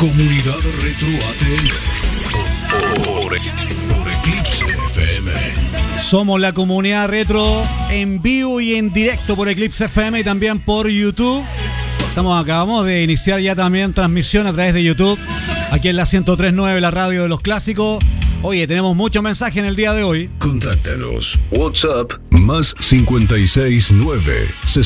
Comunidad Retro ATL por Eclipse FM. Somos la Comunidad Retro en vivo y en directo por Eclipse FM y también por YouTube. Acabamos de iniciar ya también transmisión a través de YouTube, aquí en la 103.9, la radio de los clásicos. Oye, tenemos muchos mensajes en el día de hoy. Contáctanos. WhatsApp más 569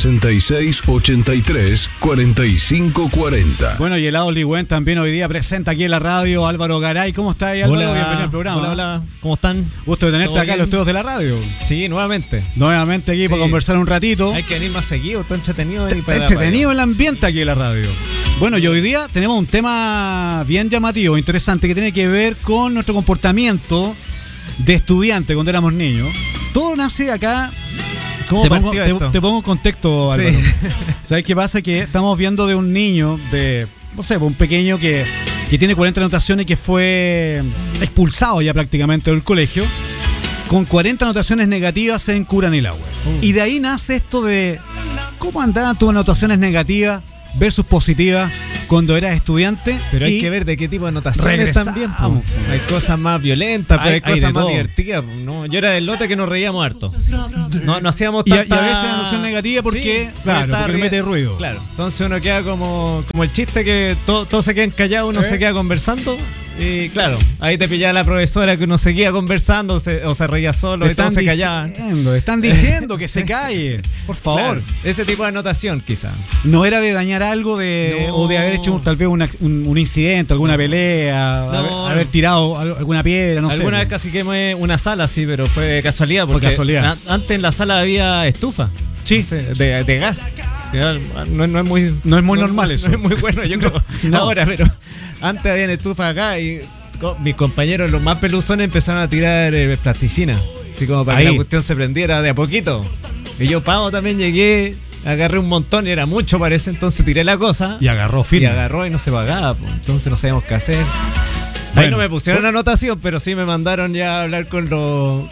6683 4540. Bueno, y el Oligüen también hoy día presenta aquí en la radio. Álvaro Garay, ¿cómo está ahí, Álvaro? Hola, bienvenido al programa. Hola, ¿cómo están? Gusto de tenerte acá en los estudios de la radio. Sí, nuevamente Aquí sí, para conversar un ratito. Hay que venir más seguido, está entretenido. Está entretenido el ambiente aquí en la radio. Bueno, y hoy día tenemos un tema bien llamativo, interesante, que tiene que ver con nuestro comportamiento de estudiante cuando éramos niños. Todo nace acá. Te pongo en contexto, Álvaro. Sí. ¿Sabes qué pasa? Que estamos viendo de un niño, un pequeño que tiene 40 anotaciones y que fue expulsado ya prácticamente del colegio, con 40 anotaciones negativas en Curanilahue. Y de ahí nace esto de cómo andaban tus anotaciones negativas versus positivas cuando eras estudiante. Pero hay que ver de qué tipo de anotaciones también. Hay cosas más violentas, pero hay cosas más divertidas. ¿No? Yo era del lote que nos reíamos harto. No hacíamos tanta... Y a veces anotación negativa porque, sí, porque le mete ruido. Claro. Entonces uno queda como el chiste que todos se quedan callados, uno se queda conversando. Y claro, ahí te pillaba la profesora que uno seguía conversando o se reía solo y todos se callaban. Están diciendo que se calle, por favor. Claro, ese tipo de anotación quizá. No era de dañar algo o de haber hecho tal vez un incidente, alguna pelea, haber tirado alguna piedra, no sé. Alguna vez casi quemé una sala, sí, pero fue casualidad. Porque antes en la sala había estufa. Sí. No sé, de gas. No es muy normal eso. No es muy bueno, yo creo. Ahora, pero antes habían estufas acá y mis compañeros, los más peluzones, empezaron a tirar plasticina. Así como para que la cuestión se prendiera de a poquito. Y yo, también llegué, agarré un montón y era mucho para ese entonces, tiré la cosa. Y agarró firme. Y agarró y no se pagaba. Entonces no sabíamos qué hacer. Ahí no me pusieron anotación, pero sí me mandaron ya a hablar con el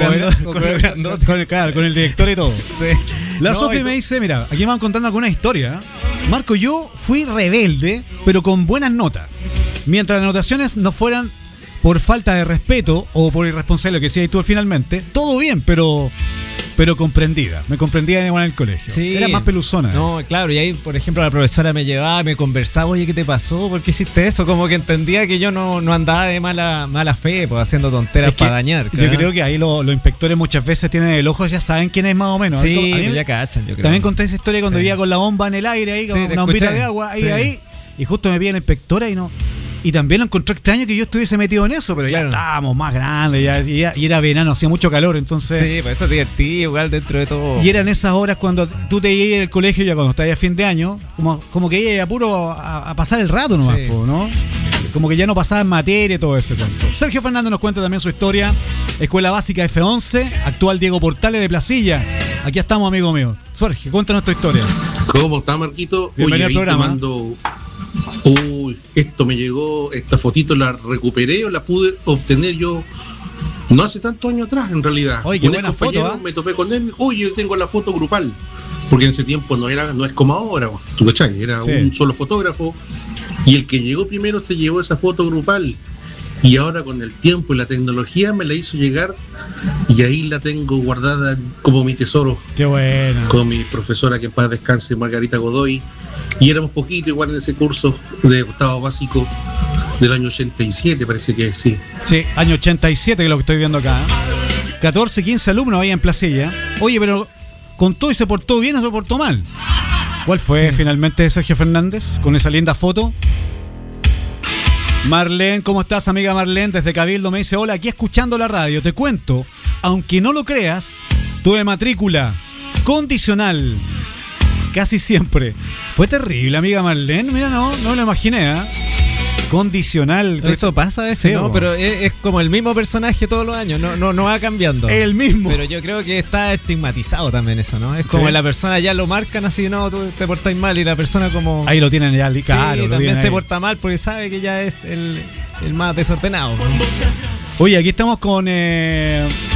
director y todo. Sí. La Sofi me dice, mira, aquí me van contando alguna historia. Marco, yo fui rebelde, pero con buenas notas. Mientras las anotaciones no fueran por falta de respeto o por irresponsable, lo que decías tú finalmente, todo bien, pero comprendida. Me comprendía igual en el colegio. Sí. Era más peluzona. No, claro, y ahí, por ejemplo, la profesora me llevaba, me conversaba, oye, ¿qué te pasó? ¿Por qué hiciste eso? Como que entendía que yo no andaba de mala fe, pues haciendo tonteras para dañar. Yo creo que ahí los inspectores muchas veces tienen el ojo, ya saben quién es más o menos. Sí, ya cachan, yo creo. También conté esa historia cuando vivía con la bomba en el aire, ahí con una bombita de agua, ahí, y justo me pilla la inspectora y también lo encontró extraño que yo estuviese metido en eso, pero claro, ya estábamos más grandes, y era verano, hacía mucho calor, entonces... Sí, pues eso es divertido, igual dentro de todo. Y eran esas horas cuando tú te ibas al colegio, ya cuando estabas a fin de año, como que ibas apuro a pasar el rato nomás, sí. ¿No? Como que ya no pasaba en materia y todo eso. Sergio Fernández nos cuenta también su historia. Escuela Básica F11, actual Diego Portales de Placilla. Aquí estamos, amigo mío. Sergio, cuéntanos tu historia. ¿Cómo está, Marquito? Bienvenido al programa. Esto me llegó, esta fotito la recuperé o la pude obtener yo no hace tantos años atrás, en realidad. Oye, qué buena foto, me topé con él, yo tengo la foto grupal, porque en ese tiempo no es como ahora, ¿tú cachai? Era un solo fotógrafo, y el que llegó primero se llevó esa foto grupal, y ahora con el tiempo y la tecnología me la hizo llegar, y ahí la tengo guardada como mi tesoro. Qué bueno. Con mi profesora, que en paz descanse, Margarita Godoy. Y éramos poquito igual en ese curso de octavo básico del año 87, parece que sí. Sí, año 87, que es lo que estoy viendo acá. 14, 15 alumnos ahí en Placilla. Oye, pero ¿con todo y se portó bien o se portó mal? ¿Cuál fue finalmente Sergio Fernández con esa linda foto? Marlene, ¿cómo estás, amiga Marlene? Desde Cabildo me dice, hola, aquí escuchando la radio. Te cuento, aunque no lo creas, tuve matrícula condicional casi siempre. Fue terrible, amiga Marlene. Mira, no lo imaginé, ¿eh? Condicional. Eso pasa a veces, ¿no? Pero es como el mismo personaje todos los años, no va cambiando. El mismo. Pero yo creo que está estigmatizado también eso, ¿no? Es como la persona ya lo marcan así, no, tú te portas mal, y la persona como... Ahí lo tienen ya, claro. Sí, también se porta mal porque sabe que ya es el más desordenado, ¿no? Oye, aquí estamos con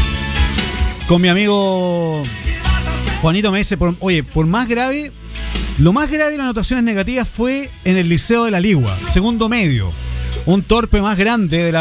mi amigo Juanito. Me dice, por más grave Lo más grave de las anotaciones negativas fue en el Liceo de la Ligua, segundo medio. Un torpe más grande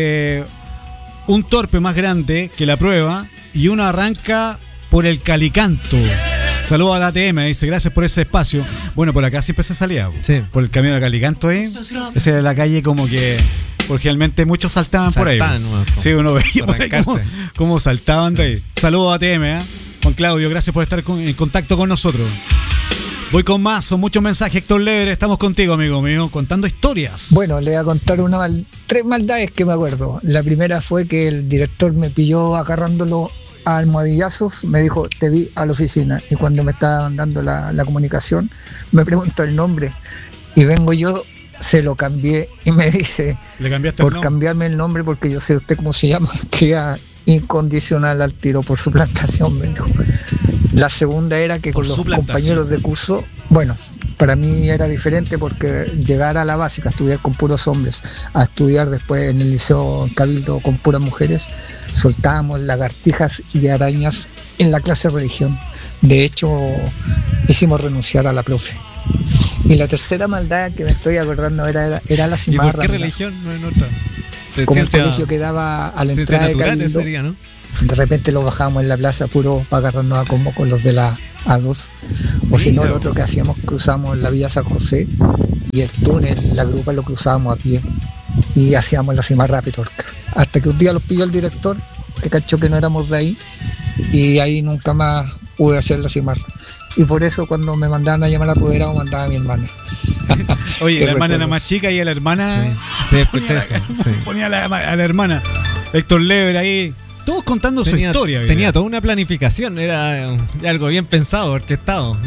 que la prueba y uno arranca por el Calicanto. Saludos a la ATM, dice, gracias por ese espacio. Bueno, por acá siempre se salía, sí, por el camino de Calicanto, esa era la calle como que, porque realmente muchos saltaban por ahí. Sí, uno veía por ahí cómo saltaban de ahí. Saludos a ATM, Juan Claudio, gracias por estar en contacto con nosotros. Voy con más, son muchos mensajes. Héctor Lever, estamos contigo, amigo mío, contando historias. Bueno, le voy a contar tres maldades que me acuerdo. La primera fue que el director me pilló agarrándolo a almohadillazos, me dijo, te vi a la oficina. Y cuando me estaban dando la comunicación, me preguntó el nombre. Y vengo yo, se lo cambié y me dice, ¿le cambiaste por cambiarme el nombre? Porque yo sé usted cómo se llama, queda incondicional al tiro por suplantación, me dijo. La segunda era que con los compañeros de curso, bueno, para mí era diferente porque llegar a la básica, estudiar con puros hombres, a estudiar después en el Liceo Cabildo con puras mujeres, soltábamos lagartijas y arañas en la clase de religión. De hecho, hicimos renunciar a la profe. Y la tercera maldad que me estoy acordando era la cimarra. ¿Y por qué religión no en otra? Como el colegio quedaba a la entrada de Cabildo, sería, ¿no? De repente lo bajábamos en la plaza puro para agarrarnos a combo con los de la A2. O si no, lo otro que hacíamos, cruzamos la Villa San José y el túnel, la grupa lo cruzábamos a pie y hacíamos la cimarra Petorca. Hasta que un día los pilló el director, que cachó que no éramos de ahí, y ahí nunca más pude hacer la cimarra. Y por eso cuando me mandaban a llamar al apoderado, mandaba a mi hermana. Oye, la hermana era más chica y a la hermana... Sí, escuché eso. Ponía a la hermana. Héctor Lever ahí... Todos contando su historia. Tenía toda una planificación, era algo bien pensado, orquestado.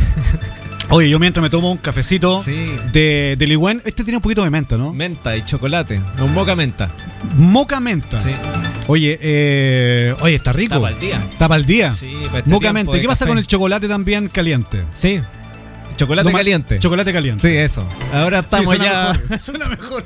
Oye, yo mientras me tomo un cafecito de Ligüen, este tiene un poquito de menta, ¿no? Menta y chocolate, un moca menta. Moca menta. Sí. Oye, está rico. Está para el día. Sí, moca menta. ¿Qué pasa con el chocolate también caliente? Sí. Chocolate caliente. Chocolate caliente. Sí, eso. Ahora estamos suena mejor.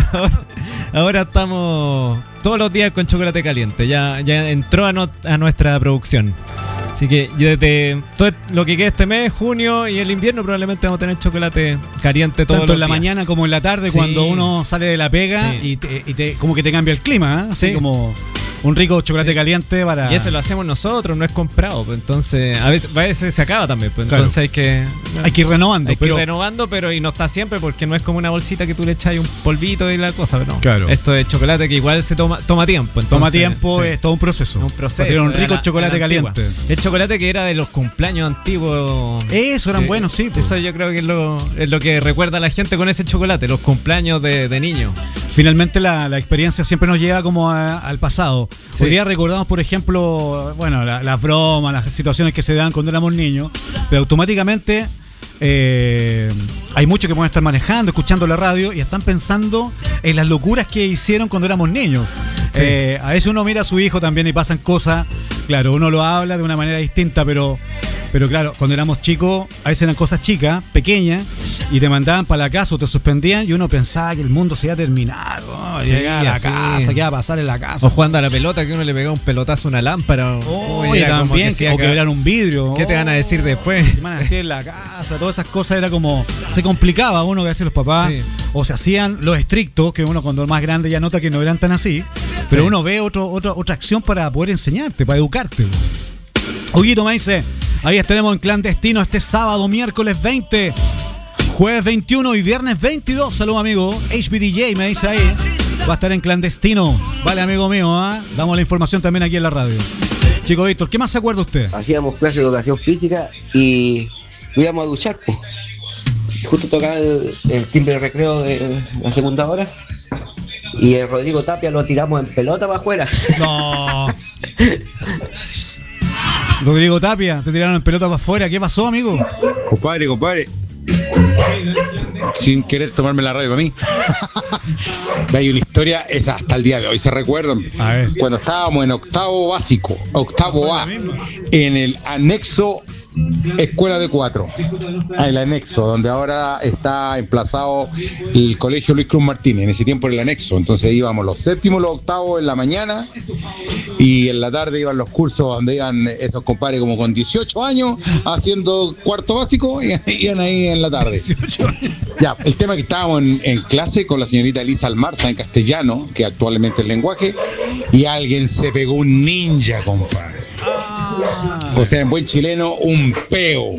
Ahora estamos todos los días con chocolate caliente. Ya entró a nuestra producción. Así que desde todo lo que queda este mes, junio y el invierno, probablemente vamos a tener chocolate caliente todos los días. Tanto en la mañana como en la tarde, cuando uno sale de la pega y te como que te cambia el clima, así como un rico chocolate caliente para... Y eso lo hacemos nosotros, no es comprado. Pues entonces, a veces se acaba también. Pues entonces hay que ir renovando. Pero y no está siempre, porque no es como una bolsita que tú le echas un polvito y la cosa. No. Claro. Esto es chocolate que igual se toma tiempo. Entonces, toma tiempo, es todo un proceso. Tiene un rico chocolate caliente. El chocolate que era de los cumpleaños antiguos. Eso eran buenos, sí. Eso yo creo que es lo que recuerda a la gente con ese chocolate, los cumpleaños de niños. Finalmente la experiencia siempre nos lleva como al pasado. Hoy día recordamos, por ejemplo, bueno, las bromas, las situaciones que se dan cuando éramos niños, pero automáticamente hay muchos que pueden estar manejando, escuchando la radio y están pensando en las locuras que hicieron cuando éramos niños. A veces uno mira a su hijo también y pasan cosas, claro, uno lo habla de una manera distinta, pero claro, cuando éramos chicos, a veces eran cosas chicas, pequeñas, y te mandaban para la casa o te suspendían y uno pensaba que el mundo se iba a terminar, llegar a la casa, qué iba a pasar en la casa. O jugando a la pelota, que uno le pegaba un pelotazo a una lámpara. Oye, también, o quebrar un vidrio. ¿Qué te van a decir después? ¿Qué van a decir en la casa? Todas esas cosas era como... Se complicaba uno que hacían los papás, o se hacían los estrictos, que uno cuando es más grande ya nota que no eran tan así, pero uno ve otra acción para poder enseñarte, para educarte. Huguito me dice... Ahí estaremos en Clandestino este sábado, miércoles 20, jueves 21 y viernes 22. Saludos, amigo. HBDJ me dice ahí. Va a estar en Clandestino. Vale, amigo mío, damos la información también aquí en la radio. Chico Víctor, ¿qué más se acuerda usted? Hacíamos clases de educación física y íbamos a duchar, pues. Justo tocaba el timbre de recreo de la segunda hora y el Rodrigo Tapia lo tiramos en pelota para afuera. No. Rodrigo Tapia, te tiraron en pelota para afuera. ¿Qué pasó, amigo? Compadre. Sin querer tomarme la radio para mí. Hay una historia, esa hasta el día de hoy se recuerdan. A ver. Cuando estábamos en octavo A, en el anexo Escuela de 4, el anexo, donde ahora está emplazado el colegio Luis Cruz Martínez. En ese tiempo era el anexo, entonces íbamos los séptimos, los octavos en la mañana y en la tarde iban los cursos donde iban esos compadres como con 18 años haciendo cuarto básico y iban ahí en la tarde. 18 años. Ya, el tema que estábamos en clase con la señorita Elisa Almarza en castellano, que actualmente es lenguaje, y alguien se pegó un ninja, compadre. O sea, en buen chileno, un peo.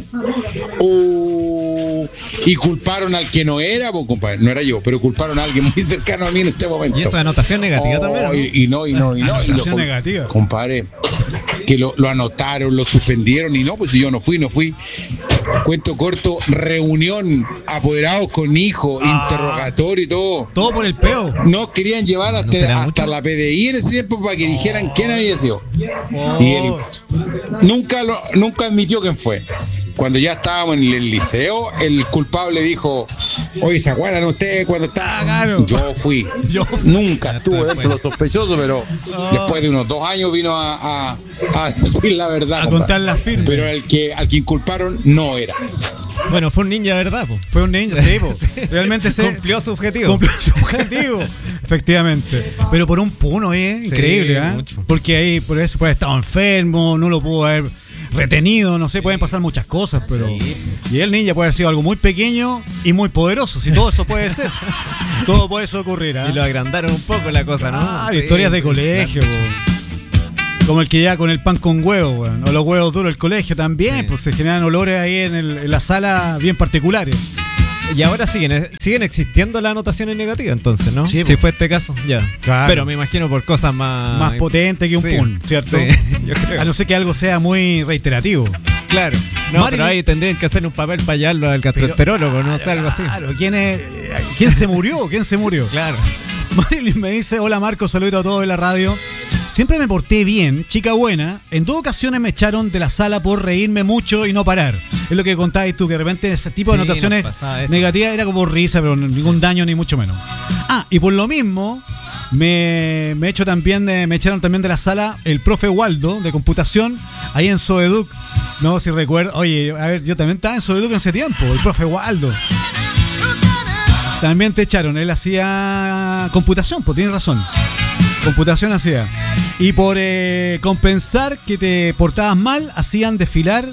Y culparon al que no era, pues, compadre. No era yo, pero culparon a alguien muy cercano a mí en este momento. Y eso es anotación negativa también, ¿no? Y no. Anotación negativa. Compadre, que lo anotaron, lo suspendieron y no, pues si yo no fui. Cuento corto, reunión, apoderados con hijos, interrogatorio y todo. Todo por el peo. Nos querían llevar hasta la PDI en ese tiempo para que dijeran quién había sido. Y él nunca admitió quién fue. Cuando ya estábamos en el liceo, el culpable dijo: oye, ¿se acuerdan ustedes cuando estaba? Claro. Yo fui. Nunca estuvo dentro de los sospechosos, pero después de unos 2 años vino a decir la verdad. A contar las firmas. Pero al que inculparon no era. Bueno, fue un ninja de verdad, po. Fue un ninja, sí, po. Realmente cumplió su objetivo. Efectivamente. Pero por un puno, increíble, ¿eh? Mucho. Porque ahí por eso puede estar enfermo, no lo pudo haber retenido, no sé, pueden pasar muchas cosas, pero y el ninja puede haber sido algo muy pequeño y muy poderoso, si todo eso puede ser. Todo puede ocurrir, ¿eh? Y lo agrandaron un poco la cosa, ¿no? Historias de colegio, como el que ya con el pan con huevo, bueno, o los huevos duros del colegio también, pues se generan olores ahí en la sala bien particulares. Y ahora siguen existiendo las anotaciones negativas, entonces, ¿no? Sí, si fue este caso, ya. Claro. Pero me imagino por cosas más potentes que un pun, ¿cierto? Sí, yo creo. A no ser que algo sea muy reiterativo. Claro. No, pero ahí tendrían que hacer un papel para hallarlo al gastroenterólogo, ¿no? O sea, algo así. Claro, ¿quién se murió? ¿Quién se murió? Claro. Marilyn me dice: hola Marco, saludo a todos en la radio. Siempre me porté bien, chica buena. En 2 ocasiones me echaron de la sala por reírme mucho y no parar. Es lo que contabas tú, que de repente ese tipo de anotaciones negativas era como risa, pero ningún daño ni mucho menos. Y por lo mismo me echaron también de la sala el profe Waldo de computación ahí en Soeduc. No, si recuerdo. Oye, a ver, yo también estaba en Soeduc en ese tiempo, el profe Waldo. También te echaron, él hacía computación, pues tienes razón. Computación hacía. Y por compensar que te portabas mal, hacían desfilar.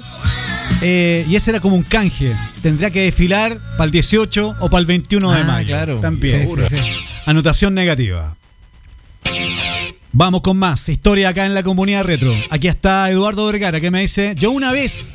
Y ese era como un canje. Tendría que desfilar para el 18 o para el 21 de mayo. Claro. También. Sí. Anotación negativa. Vamos con más historia acá en la comunidad retro. Aquí está Eduardo Vergara que me dice: yo una vez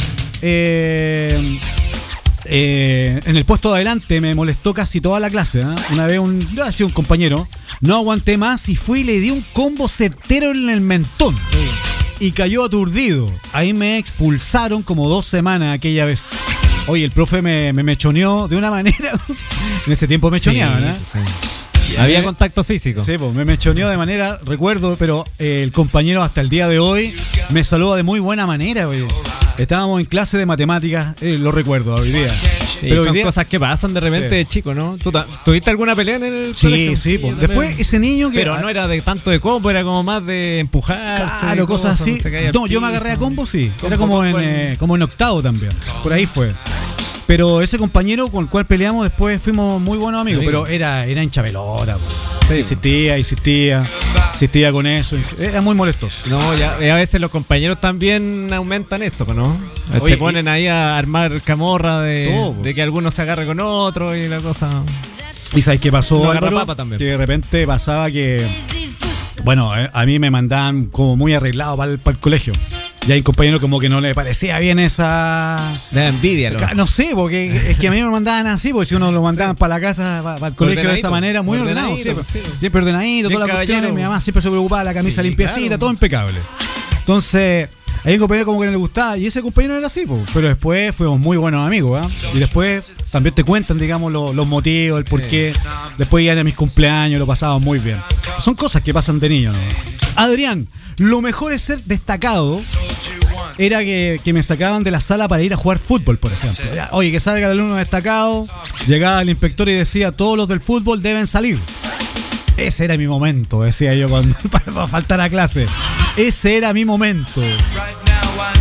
en el puesto de adelante me molestó casi toda la clase, ¿eh? Una vez yo hacía un compañero, no aguanté más y fui y le di un combo certero en el mentón y cayó aturdido. Ahí me expulsaron como 2 semanas aquella vez. Oye, el profe me mechoneó de una manera. En ese tiempo mechoneaban, ¿eh? Sí. Había contacto físico. Sí, pues me mechoneó de manera, recuerdo, pero el compañero hasta el día de hoy me saluda de muy buena manera, oye. Estábamos en clase de matemáticas, lo recuerdo hoy día. Sí, pero son cosas que pasan de repente de chico, ¿no? ¿Tuviste alguna pelea en el colegio? Sí, pues. Después ese niño que... Pero no era de tanto de combo, era como más de empujarse. Claro, cosas así. No, yo me agarré a combo, sí. Era como en octavo también. Por ahí fue. Pero ese compañero con el cual peleamos después fuimos muy buenos amigos. Pero era hincha pelota, pues. Insistía con eso. Era muy molestoso. No, ya a veces los compañeros también aumentan esto, ¿no? Oye, se ponen ahí a armar camorra de que alguno se agarre con otro y la cosa. ¿Y sabes qué pasó, Álvaro? Que de repente pasaba que... Bueno, a mí me mandaban como muy arreglado para el colegio. Y hay un compañero como que no le parecía bien esa... De envidia, ¿no? No sé, porque es que a mí me mandaban así, porque si uno lo mandaban para la casa, para el colegio de esa manera, muy ordenado. Siempre ordenadito, todas las cuestiones. Mi mamá siempre se preocupaba, la camisa limpiecita, claro. Todo impecable. Entonces, hay un compañero como que no le gustaba, y ese compañero era así, pero después fuimos muy buenos amigos, ¿eh? Y después también te cuentan, digamos, los motivos, el porqué. Después iban a mis cumpleaños, lo pasábamos muy bien. Son cosas que pasan de niño, ¿no? Adrián, lo mejor es ser destacado. Era que me sacaban de la sala para ir a jugar fútbol, por ejemplo. Oye, que salga el alumno destacado. Llegaba el inspector y decía: todos los del fútbol deben salir. Ese era mi momento, decía yo para faltar a clase. Ese era mi momento.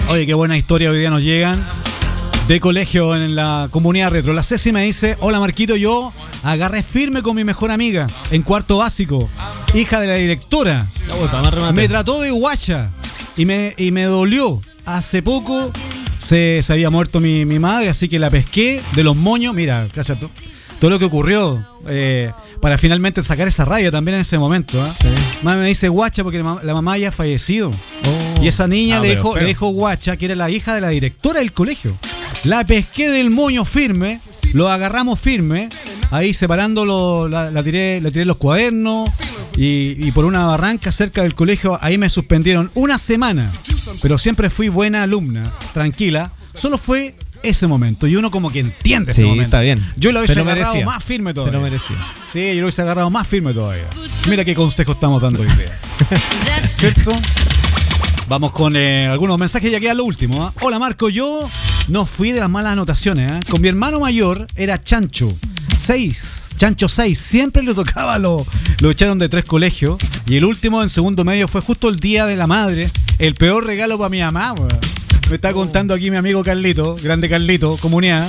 Oye, qué buena historia hoy día nos llegan de colegio en la comunidad retro. La Ceci me dice: hola Marquito, yo agarré firme con mi mejor amiga en cuarto básico, hija de la directora. Me trató de guacha y me dolió. Hace poco se había muerto mi madre, así que la pesqué de los moños. Mira, cacha todo lo que ocurrió para finalmente sacar esa rabia también en ese momento. Sí. Mamá me dice guacha porque la mamá había fallecido. Y esa niña le dijo guacha, que era la hija de la directora del colegio. La pesqué del moño firme, lo agarramos firme, ahí separando, la tiré los cuadernos y por una barranca cerca del colegio, ahí me suspendieron una semana. Pero siempre fui buena alumna, tranquila. Solo fue ese momento y uno como que entiende ese momento. Está bien. Yo lo hubiese agarrado más firme todavía. Se lo merecía. Sí, yo lo hubiese agarrado más firme todavía. Mira qué consejo estamos dando hoy día. ¿Cierto? Vamos con algunos mensajes, ya queda lo último. Hola Marco, yo no fui de las malas anotaciones. Con mi hermano mayor era Chancho 6, siempre le tocaba, lo echaron de 3 colegios. Y el último en segundo medio fue justo el día de la madre. El peor regalo para mi mamá, weón. Me está contando aquí mi amigo Carlito, grande Carlito, comunidad.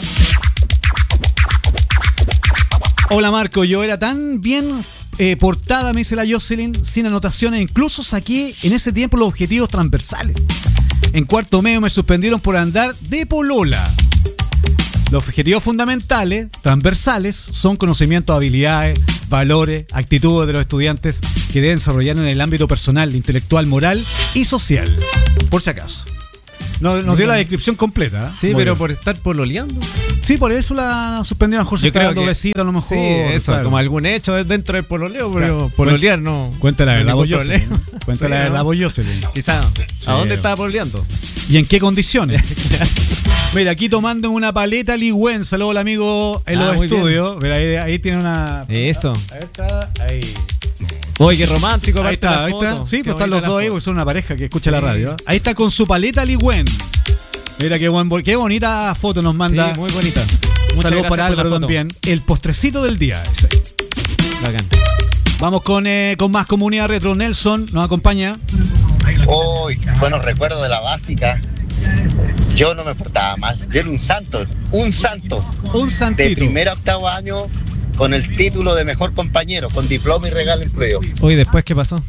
Hola Marco, yo era tan bien portada, me dice la Jocelyn, sin anotaciones. Incluso saqué en ese tiempo los objetivos transversales. En cuarto medio me suspendieron por andar de polola. Los objetivos fundamentales, transversales, son conocimientos, habilidades, valores, actitudes de los estudiantes que deben desarrollar en el ámbito personal, intelectual, moral y social. Por si acaso. Nos dio la descripción completa. Sí, pero por estar pololeando. Sí, por eso la suspendieron. Mejor se quedó doblecita, a lo mejor. Sí, eso, claro. Como algún hecho dentro del pololeo, pero claro. Pololear no. Cuenta la verdad, Cuenta la verdad, Jocelyn. Quizá. ¿A dónde estaba pololeando? ¿Y en qué condiciones? Mira, aquí tomando una paleta Ligüen. Saludos al amigo en los estudios. Mira, ahí tiene una. Eso. Ahí está, ahí. Oye, qué romántico. Ahí está. Sí, pues están los dos ahí porque son una pareja que escucha la radio. Ahí está con su paleta Ligüen. Mira qué bonita foto nos manda. Sí, muy bonita. Un saludo para Álvaro también. El postrecito del día ese. Bacán. Vamos con más comunidad retro. Nelson nos acompaña. Uy, buenos recuerdos de la básica. Yo no me portaba mal. Yo era un santo. Un santito. De primero a octavo año con el título de mejor compañero, con diploma y regalo incluido. Uy, ¿después qué pasó?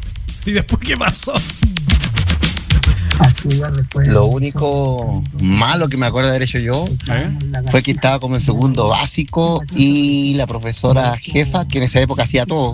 Lo único malo que me acuerdo de haber hecho yo fue que estaba como en segundo básico y la profesora jefa, que en esa época hacía todo,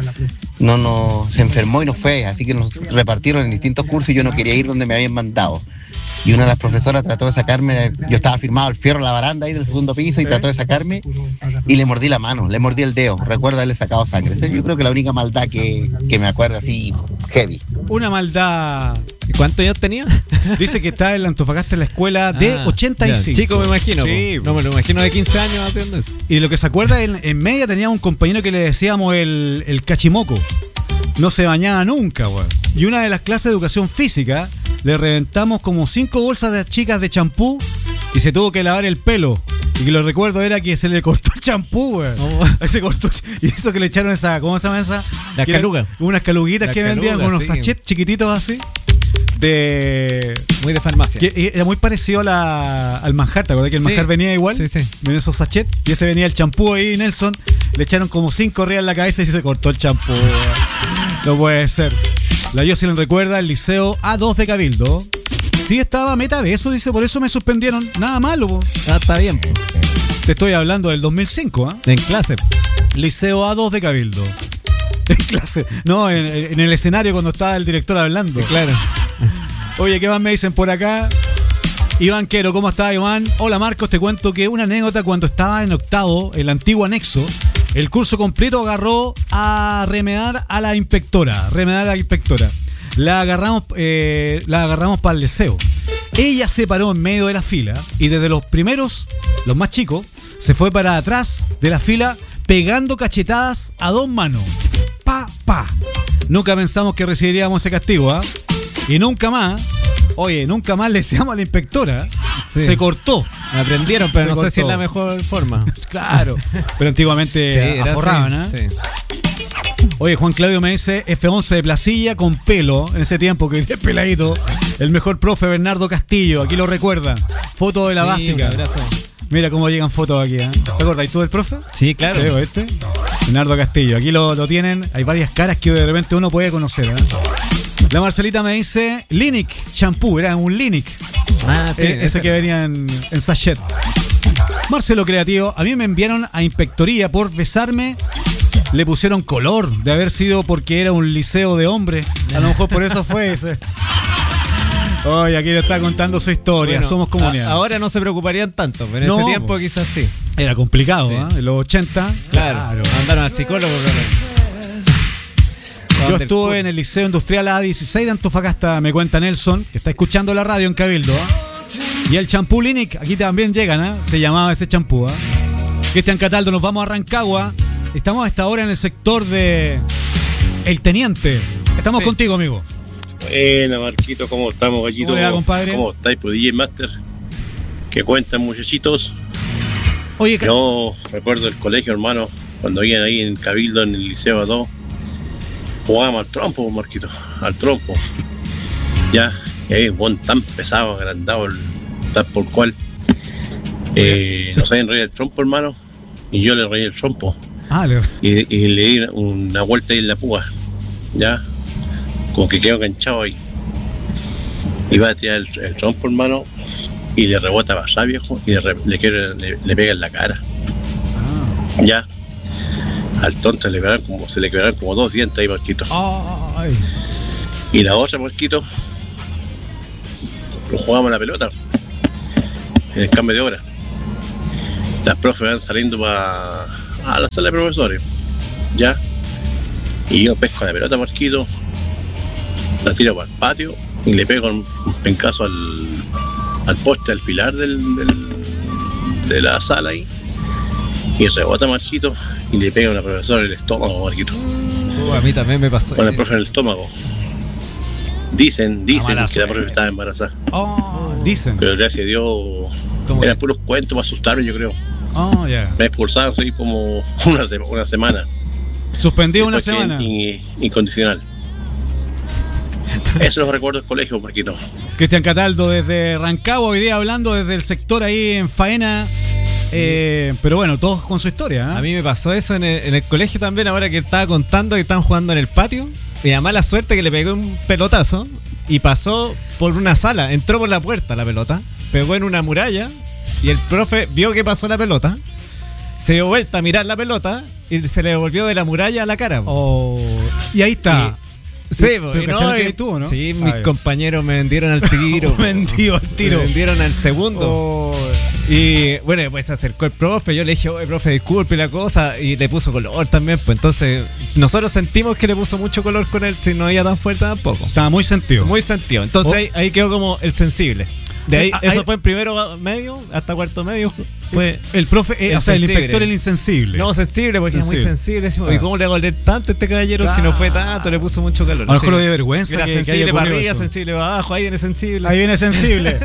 se enfermó y no fue, así que nos repartieron en distintos cursos y yo no quería ir donde me habían mandado. Y una de las profesoras trató de sacarme, yo estaba firmado al fierro en la baranda ahí del segundo piso y trató de sacarme y le mordí la mano, le mordí el dedo. Recuerdo haberle sacado sangre. Yo creo que la única maldad que me acuerdo así heavy. Una maldad. ¿Y cuántos años tenía? Dice que está en la Antofagasta en la escuela de 85. Chico, me imagino. Sí, no me lo imagino de 15 años haciendo eso. Y de lo que se acuerda, en media tenía un compañero que le decíamos el cachimoco. No se bañaba nunca, güey. Y una de las clases de educación física le reventamos como 5 bolsas de chicas de champú y se tuvo que lavar el pelo. Y que lo recuerdo era que se le cortó el champú, güey. Se cortó. Y eso que le echaron esa, ¿cómo se llama esa? Las calugas. Unas caluguitas que vendían con unos sachets chiquititos así. Muy de farmacia. Era muy parecido al manjar, ¿te acuerdas que el manjar venía igual? Sí. Venía esos sachets y ese venía el champú ahí, Nelson. Le echaron como 5 rías en la cabeza y se cortó el champú. No puede ser. La Jocelyn recuerda el liceo A2 de Cabildo. Sí, estaba meta de eso, dice, por eso me suspendieron. Nada malo, po. Está bien, po. Te estoy hablando del 2005, ¿ah? En clase. Liceo A2 de Cabildo. En clase. No, en el escenario cuando estaba el director hablando. Claro. Oye, ¿qué más me dicen por acá? Iván Quero, ¿cómo estás, Iván? Hola, Marcos, te cuento que una anécdota cuando estaba en octavo, el antiguo anexo, el curso completo agarró a remedar a la inspectora. La agarramos para el deseo. Ella se paró en medio de la fila y desde los primeros, los más chicos, se fue para atrás de la fila pegando cachetadas a 2 manos. Pa. Nunca pensamos que recibiríamos ese castigo, ¿ah? Y nunca más le decíamos a la inspectora. Sí. Se cortó. Me aprendieron, pero no sé si es la mejor forma. Claro. Pero antiguamente aforraban, ¿eh? Sí. Oye, Juan Claudio me dice F11 de Placilla con pelo, en ese tiempo que es peladito. El mejor profe Bernardo Castillo, aquí lo recuerda. Foto de la básica. Mira cómo llegan fotos aquí, ¿eh? ¿Te acuerdas tú del profe? Sí, claro. Sí, Bernardo Castillo, aquí lo tienen. Hay varias caras que de repente uno puede conocer, ¿eh? La Marcelita me dice Linic champú, era un Linic. Ah, sí. Ese que venía en sachet. Marcelo Creativo, a mí me enviaron a inspectoría por besarme. Le pusieron color de haber sido porque era un liceo de hombres. A lo mejor por eso fue ese. Oye, aquí le está contando su historia. Bueno, somos comunidad. Ahora no se preocuparían tanto, pero en ese tiempo quizás sí. Era complicado, ¿eh? En los 80. Claro. Mandaron al psicólogo. Yo estuve en el Liceo Industrial A16 de Antofagasta, me cuenta Nelson, que está escuchando la radio en Cabildo. Y el champú Linic, aquí también llegan, se llamaba ese champú. Cristian Cataldo, nos vamos a Rancagua. Estamos a esta hora en el sector de El Teniente. Estamos contigo, amigo. Buena, Marquito, ¿cómo estamos, gallito? ¿Cómo le va, compadre? ¿Cómo estáis, pues, DJ Master? ¿Qué cuentan, muchachitos? Oye, yo recuerdo el colegio, hermano, cuando iban ahí en Cabildo, en el Liceo a todo, jugábamos al trompo, Marquito, al trompo. Ya, y ahí un tan pesado, agrandado, tal por cual. No sabían reír el trompo, hermano, y yo le reí el trompo. Y le di una vuelta ahí en la púa, ya, como que quedó enganchado ahí. Iba a tirar el trompo, hermano, y le rebota para allá, viejo, y le pega en la cara. Ya, al tonto se le quebraron como 2 dientes ahí, Marquito. Y la otra, Marquito, lo jugamos a la pelota en el cambio de hora. Las profes van saliendo para a la sala de profesores, ya, y yo pesco la pelota, Marquito, la tiro para el patio y le pego un pencazo al poste, al pilar de la sala ahí, y rebota, Marquito, y le pega a una profesora en el estómago, Marquito. A mí también me pasó. Con el profe en el estómago. Dicen que la profe estaba embarazada. Dicen. Pero gracias a Dios eran puros cuentos para asustarme, yo creo. Me expulsaron así como una semana. ¿Suspendido una semana? Incondicional. Eso los recuerdo del colegio, Marquito. Cristian Cataldo desde Rancagua, hoy día hablando desde el sector ahí en Faena. Pero bueno, todos con su historia. A mí me pasó eso en el colegio también, ahora que estaba contando que estaban jugando en el patio. Y la mala suerte que le pegó un pelotazo y pasó por una sala, entró por la puerta la pelota, pegó en una muralla y el profe vio que pasó la pelota, se dio vuelta a mirar la pelota y se le devolvió de la muralla a la cara. Y ahí está. Sí, tú, ¿no? Sí, mis compañeros me vendieron al tiro. Me vendieron al segundo. Y bueno, pues se acercó el profe, yo le dije, oye, profe, disculpe la cosa, y le puso color también, pues entonces nosotros sentimos que le puso mucho color con él, si no iba tan fuerte tampoco. Estaba muy sentido. Muy sentido, entonces ahí quedó como el sensible. De ahí, eso fue en primero medio, hasta cuarto medio, fue el profe, o sea, el inspector el insensible. No, sensible, porque es muy sensible. Decimos, ¿y cómo le va a doler tanto a este caballero si no fue tanto? Le puso mucho calor. A lo mejor lo de vergüenza. Era sensible para arriba, sensible para abajo, ahí viene sensible. Ahí viene sensible.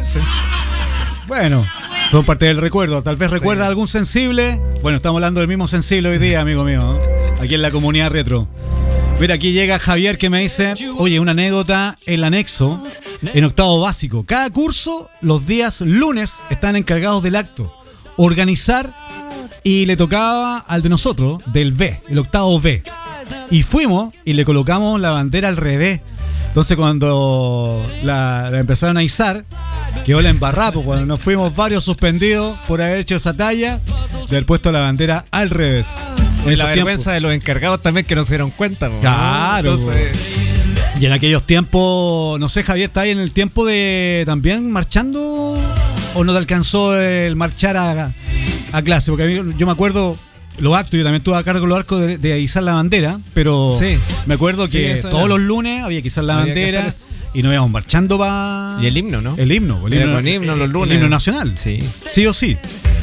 Bueno, son parte del recuerdo. Tal vez recuerda algún sensible. Bueno, estamos hablando del mismo sensible hoy día, amigo mío, aquí en la comunidad retro. Mira, aquí llega Javier que me dice, oye, una anécdota, el anexo, en octavo básico. Cada curso, los días lunes, están encargados del acto. Organizar, y le tocaba al de nosotros, del B, el octavo B. Y fuimos y le colocamos la bandera al revés. Entonces cuando la empezaron a izar, quedó la embarrada, pues cuando nos fuimos varios suspendidos por haber hecho esa talla, de haber puesto la bandera al revés. En la vergüenza de los encargados también que no se dieron cuenta, ¿no? Claro. Entonces, y en aquellos tiempos, no sé, Javier, ¿está ahí en el tiempo de también marchando o no te alcanzó el marchar a clase? Porque a mí, yo me acuerdo los actos, yo también estuve a cargo de los arcos de izar la bandera, pero me acuerdo que todos los lunes había que izar la bandera y nos íbamos marchando para... Y el himno, ¿no? El himno con himno los lunes. El himno nacional. Sí o sí.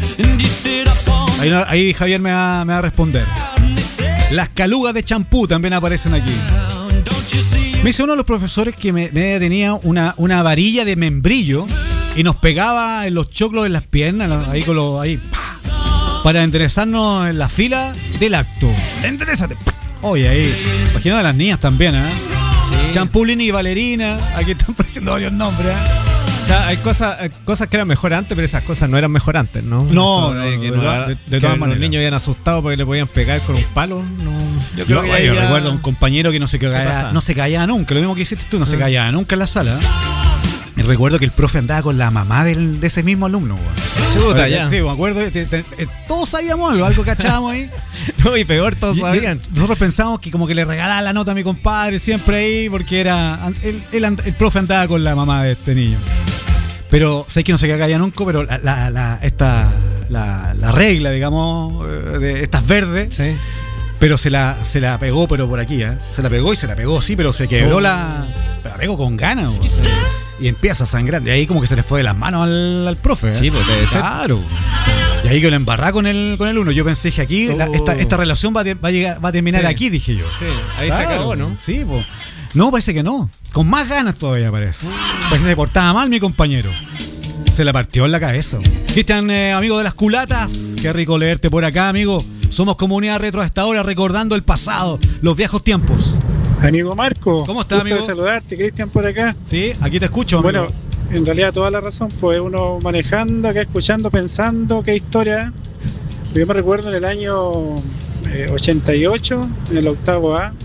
Ahí Javier me va a responder. Las calugas de champú también aparecen aquí. Me dice uno de los profesores que me tenía una varilla de membrillo y nos pegaba en los choclos en las piernas, ahí con los... Ahí, para enderezarnos en la fila del acto. Enderezate. Oye, ahí, imagino a las niñas también, ¿eh? Sí. Champulini y Valerina, aquí están apareciendo varios nombres, ¿eh? O sea, hay cosas que eran mejor antes, pero esas cosas no eran mejor antes, ¿no? No, Eso de no, que de que todas los maneras. niños habían asustado porque le podían pegar con un palo. No, Yo ahí ya recuerdo a un compañero que no se pasa. callaba nunca, lo mismo que hiciste tú, no se callaba nunca en la sala. Y recuerdo que el profe andaba con la mamá de ese mismo alumno, weón. Chuta, ya. Sí, me acuerdo, todos sabíamos algo cachábamos ahí. No, y peor, todos sabían. Nosotros pensábamos que como que le regalaba la nota a mi compadre siempre ahí, porque el profe andaba con la mamá de este niño. Pero sé que no se calla nunca, pero la regla, digamos, de estas verdes, Sí. pero se la pegó, pero por aquí, ¿eh? Se la pegó y se la pegó, sí, pero se quebró la pegó con ganas, weón. Y empieza a sangrar. De ahí como que se le fue de las manos al profe, ¿eh? Sí, pues debe ser. Claro. Y ahí que lo embarrá con el uno. Yo pensé que aquí esta relación va a terminar Sí. aquí, dije yo. Sí, ahí se acabó, ¿no? Sí, pues. No, parece que no. Con más ganas todavía parece. Parece que se portaba mal mi compañero. Se la partió en la cabeza. Cristian, amigo de las culatas, qué rico leerte por acá, amigo. Somos Comunidad Retro hasta ahora, recordando el pasado, los viejos tiempos. Amigo Marco, ¿Cómo está, gusto amigo? de saludarte, Cristian por acá. Sí, aquí te escucho, amigo. Bueno, en realidad toda la razón, pues uno manejando, acá escuchando, pensando qué historia. Yo me recuerdo en el año 88, en el octavo A,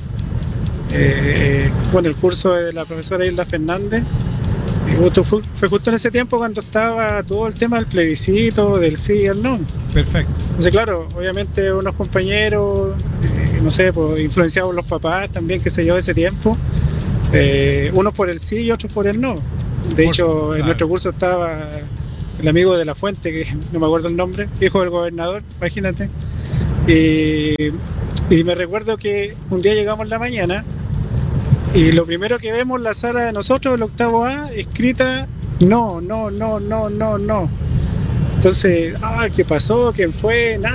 el curso de la profesora Hilda Fernández. Fue justo en ese tiempo cuando estaba todo el tema del plebiscito, del sí y el no. Perfecto. Entonces, claro, obviamente unos compañeros, no sé, pues, influenciados por los papás también, qué sé yo, de ese tiempo, unos por el sí y otros por el no. De hecho, claro. en nuestro curso estaba el amigo de la Fuente, que no me acuerdo el nombre, hijo del gobernador, imagínate. Y me recuerdo que un día llegamos en la mañana y lo primero que vemos en la sala de nosotros, el octavo A, escrita no. Entonces, ¿qué pasó? ¿Quién fue? Nada.